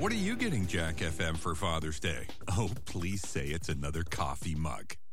What are you getting Jack FM for Father's Day? Oh, please say it's another coffee mug.